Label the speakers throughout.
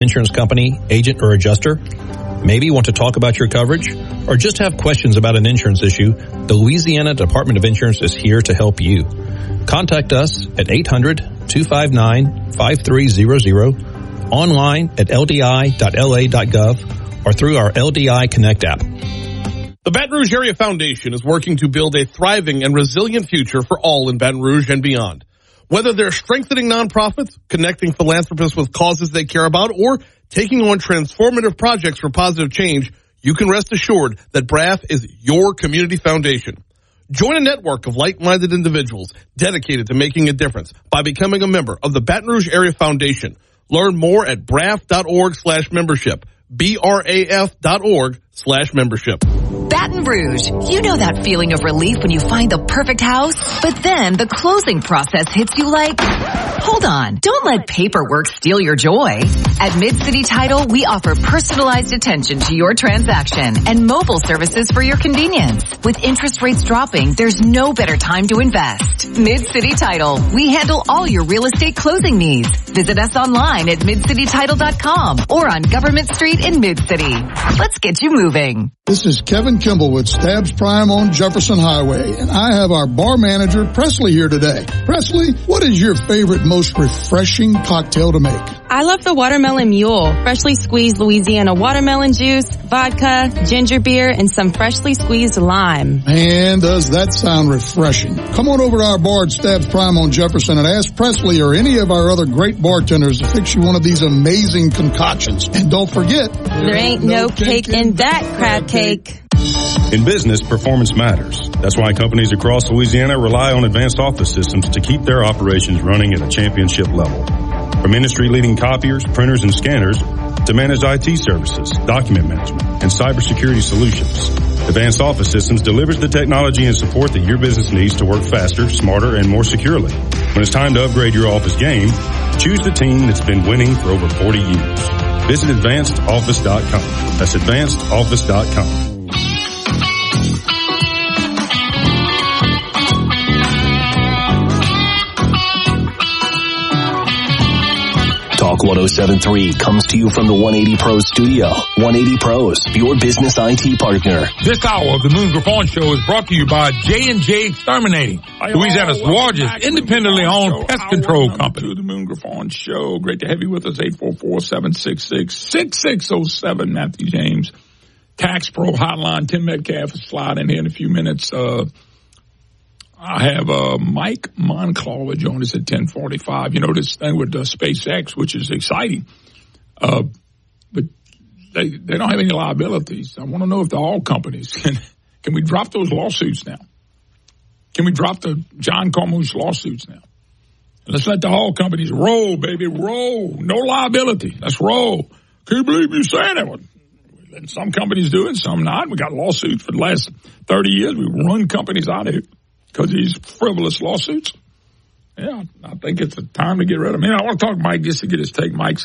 Speaker 1: insurance company, agent, or adjuster? Maybe want to talk about your coverage? Or just have questions about an insurance issue? The Louisiana Department of Insurance is here to help you. Contact us at 800-259-5300, online at ldi.la.gov, or through our LDI Connect app.
Speaker 2: The Baton Rouge Area Foundation is working to build a thriving and resilient future for all in Baton Rouge and beyond. Whether they're strengthening nonprofits, connecting philanthropists with causes they care about, or taking on transformative projects for positive change, you can rest assured that BRAF is your community foundation. Join a network of like-minded individuals dedicated to making a difference by becoming a member of the Baton Rouge Area Foundation. Learn more at braf.org/membership. BRAF.org/membership.
Speaker 3: Baton Rouge, you know that feeling of relief when you find the perfect house, but then the closing process hits you like, hold on, don't let paperwork steal your joy. At Mid-City Title, we offer personalized attention to your transaction and mobile services for your convenience. With interest rates dropping, there's no better time to invest. Mid-City Title, we handle all your real estate closing needs. Visit us online at midcitytitle.com or on Government Street in Mid-City. Let's get you moving.
Speaker 4: This is Kevin Kimball with Stabs Prime on Jefferson Highway, and I have our bar manager, Presley, here today. Presley, what is your favorite, most refreshing cocktail to make?
Speaker 5: I love the Watermelon Mule. Freshly squeezed Louisiana watermelon juice, vodka, ginger beer, and some freshly squeezed lime.
Speaker 4: Man, does that sound refreshing. Come on over to our bar at Stabs Prime on Jefferson and ask Presley or any of our other great bartenders to fix you one of these amazing concoctions. And don't forget,
Speaker 5: there ain't no cake in that crab cake.
Speaker 6: In business, performance matters. That's why companies across Louisiana rely on Advanced Office Systems to keep their operations running at a championship level. From industry-leading copiers, printers, and scanners to managed IT services, document management, and cybersecurity solutions, Advanced Office Systems delivers the technology and support that your business needs to work faster, smarter, and more securely. When it's time to upgrade your office game, choose the team that's been winning for over 40 years. Visit AdvancedOffice.com. That's AdvancedOffice.com.
Speaker 7: Talk 107.3 comes to you from the 180 Pros studio. 180 Pros, your business IT partner.
Speaker 8: This hour of the Moon Griffon Show is brought to you by J&J Exterminating, Louisiana's largest independently owned pest control company. To the Moon Griffon Show. Great to have you with us. 844-766-6607. Matthew James, Tax Pro Hotline. Tim Metcalf is sliding here in a few minutes. I have Mike Monclaw join us at 10:45. You know, this thing with SpaceX, which is exciting, but they don't have any liabilities. I want to know if the oil companies can we drop those lawsuits now? Can we drop the John Carmouche lawsuits now? Let's let the oil companies roll, baby, roll. No liability. Let's roll. Can't believe you're saying that one. And some companies do it, some not. We got lawsuits for the last 30 years. We run companies out of here because of these frivolous lawsuits. Yeah, I think it's a time to get rid of them. I want to talk to Mike just to get his take. Mike's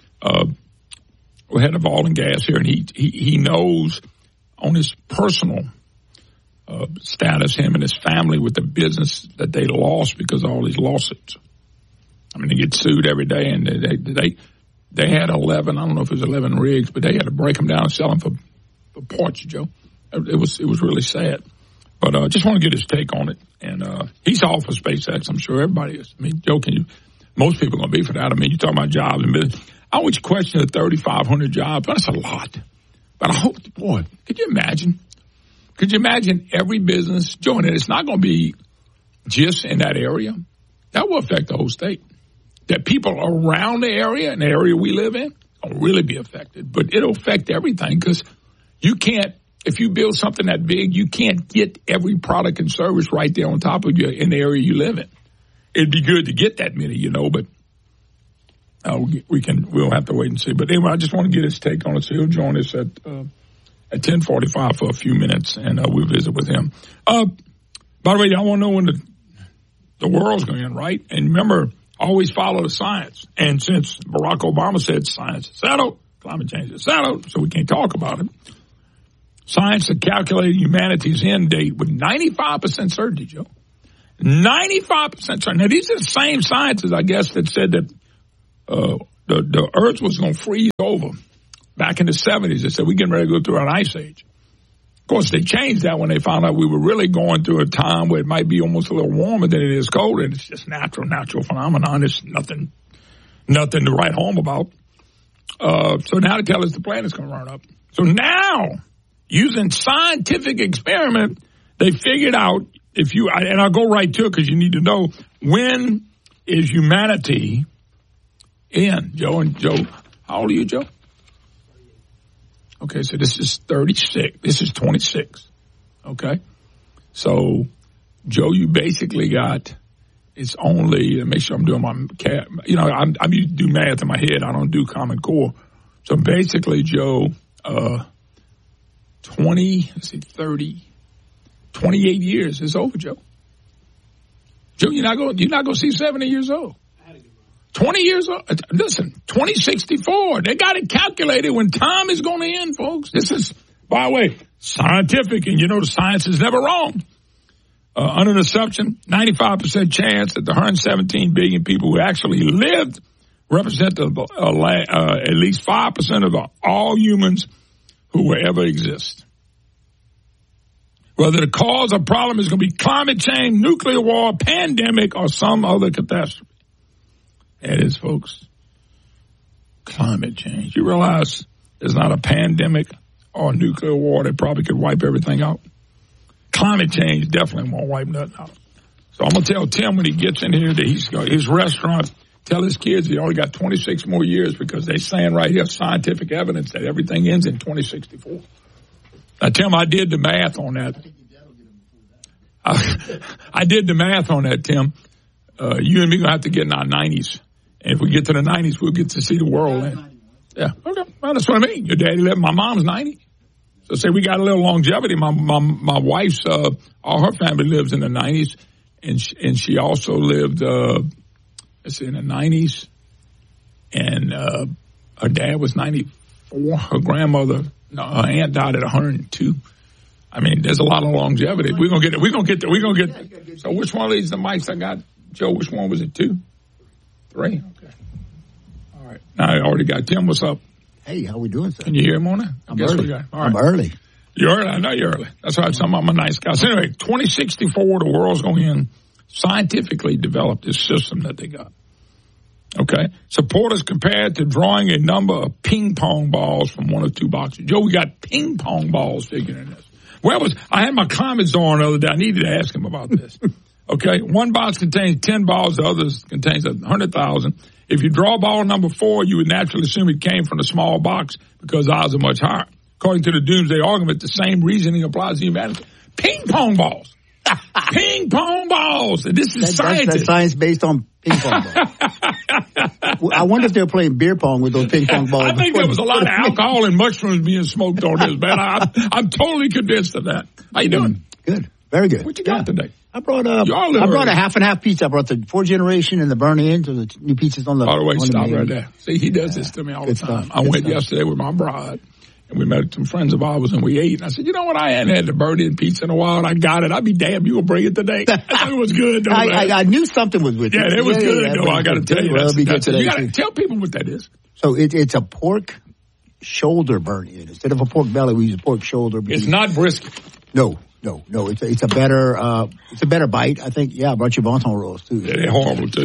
Speaker 8: head of oil and gas here, and he knows on his personal status, him and his family, with the business that they lost because of all these lawsuits. I mean, they get sued every day, and they had 11, I don't know if it was 11 rigs, but they had to break them down and sell them for parts, Joe. It was really sad. But just want to get his take on it. And he's all for SpaceX, I'm sure everybody is. I mean, Joe, most people are going to be for that. I mean, you talk about jobs and business. I always question the 3,500 jobs. That's a lot. But I hope, boy, could you imagine? Could you imagine every business, Joe, and it's not going to be just in that area. That will affect the whole state. That people around the area and the area we live in will really be affected. But it'll affect everything because you can't, if you build something that big, you can't get every product and service right there on top of you in the area you live in. It'd be good to get that many, but we'll have to wait and see. But anyway, I just want to get his take on it. So he'll join us at 10:45 for a few minutes, and we'll visit with him. By the way, y'all want to know when the world's going to end, right? And remember, always follow the science. And since Barack Obama said science is settled, climate change is settled, so we can't talk about it. Science had calculated humanity's end date with 95% certainty, Joe. 95% certainty. Now, these are the same scientists, I guess, that said that the earth was going to freeze over. Back in the 70s, they said, we're getting ready to go through an ice age. Of course, they changed that when they found out we were really going through a time where it might be almost a little warmer than it is colder. And it's just natural phenomenon. It's nothing to write home about. So now they tell us the planet's going to run up. So now, using scientific experiment, they figured out and I'll go right to it because you need to know, when is humanity in? Joe, how old are you, Joe? Okay, so this is 36. This is 26. Okay? So, Joe, you basically got, it's only, make sure I'm doing my, I do math in my head. I don't do Common Core. So basically, Joe, 28 years is over, Joe. Joe, you're not going to see 70 years old. 20 years old. Listen, 2064. They got it calculated when time is going to end, folks. This is, by the way, scientific, and the science is never wrong. Under the assumption, 95% chance that the 117 billion people who actually lived represent at least 5% of all humans who will ever exist. Whether the cause or problem is going to be climate change, nuclear war, pandemic, or some other catastrophe. That is, folks, climate change. You realize there's not a pandemic or a nuclear war that probably could wipe everything out? Climate change definitely won't wipe nothing out. So I'm going to tell Tim when he gets in here that his restaurant, tell his kids he only got 26 more years because they're saying right here, scientific evidence that everything ends in 2064. Now, Tim, I did the math on that. I did the math on that, Tim. You and me going to have to get in our 90s. And if we get to the 90s, we'll get to see the world. Yeah, okay. Well, that's what I mean. Your daddy lived, my mom's 90. So say we got a little longevity. My wife's, all her family lives in the 90s. And she also lived, in the 90s. And her dad was 94. Her grandmother, her aunt died at 102. I mean, there's a lot of longevity. We're gonna get. So which one of these the mics I got, Joe? Which one was it? 2, 3. Okay. All right. Now I already got Tim. What's up?
Speaker 9: Hey, how we doing, sir?
Speaker 8: Can you hear him on that?
Speaker 9: I'm early.
Speaker 8: All right.
Speaker 9: I'm early.
Speaker 8: You're early. I know you're early. That's why I'm a nice guy. So anyway, 2064, the world's going to scientifically develop this system that they got. Okay. Supporters compared to drawing a number of ping pong balls from one or two boxes. Joe, we got ping pong balls figuring in this. I had my comments on the other day. I needed to ask him about this. Okay. One box contains 10 balls. The other contains 100,000. If you draw ball number 4, you would naturally assume it came from the small box because odds are much higher. According to the Doomsday argument, the same reasoning applies to humanity. Ping pong balls. Ping pong balls. This is science.
Speaker 9: That's science based on ping pong balls. I wonder if they're playing beer pong with those ping pong balls.
Speaker 8: I think there was a lot of alcohol and mushrooms being smoked on this, man. I'm totally convinced of that. How you doing?
Speaker 9: Good. Very good.
Speaker 8: What you got today?
Speaker 9: I brought a half and half pizza. I brought the 4th generation and the burn-in, so the new pizzas on the.
Speaker 8: By the way, stop right there. See, he does this to me all the time. I went yesterday with my bride. And we met some friends of ours and we ate. And I said, you know what? I hadn't had the burn-in pizza in a while and I got it. I'd be damned you will bring it today. I thought it was good. Though,
Speaker 9: I knew something was with it.
Speaker 8: Yeah, it was good. Though, I got to tell you.
Speaker 9: Well, you got
Speaker 8: to tell people what that is.
Speaker 9: So it's a pork shoulder burn-in. Instead of a pork belly, we use a pork shoulder.
Speaker 8: It's not brisket.
Speaker 9: No. It's a better bite. I think, I brought you wonton rolls too.
Speaker 8: Yeah, they're horrible too.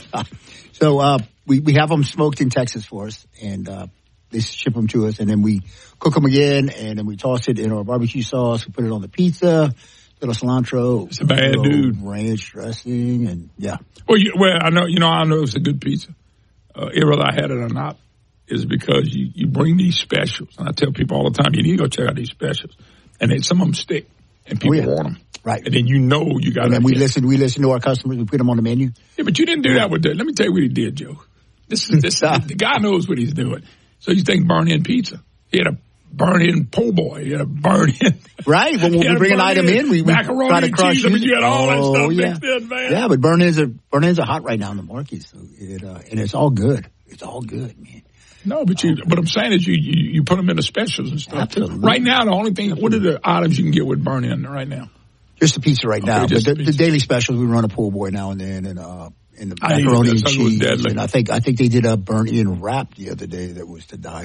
Speaker 9: So, we have them smoked in Texas for us and, they ship them to us, and then we cook them again, and then we toss it in our barbecue sauce. We put it on the pizza, little cilantro.
Speaker 8: It's a bad dude.
Speaker 9: Ranch dressing, and yeah.
Speaker 8: Well, I know it's a good pizza. Whether I had it or not is because you bring these specials, and I tell people all the time, you need to go check out these specials, and some of them stick, and people want them.
Speaker 9: Right.
Speaker 8: And then you got to.
Speaker 9: And then we listen to our customers. We put them on the menu.
Speaker 8: Yeah, but you didn't do that with that. Let me tell you what he did, Joe. The guy knows what he's doing. So you think burn-in pizza. He had a burn-in po' boy. He had a burn-in.
Speaker 9: Right. When we bring an item in, we try to crush it.
Speaker 8: You had all that stuff mixed in, man.
Speaker 9: Yeah, but burn-ins are hot right now in the market. So and it's all good. It's all good, man.
Speaker 8: No, but I'm saying is you put them in the specials and stuff.
Speaker 9: Absolutely.
Speaker 8: Right now, the only thing, what are the items you can get with burn-in right now?
Speaker 9: Just the pizza right now. But the daily specials, we run a po' boy now and then, and and the macaroni and
Speaker 8: that was
Speaker 9: cheese.
Speaker 8: deadly.
Speaker 9: And I think they did a burnt-in wrap the other day that was to die